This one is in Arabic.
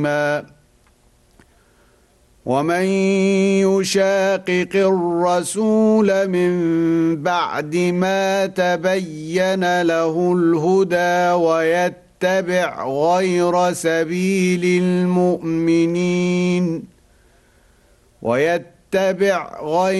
ومن يشاقق الرسول من بعد ما تبين له الهدى ويتبع غير سبيل المؤمنين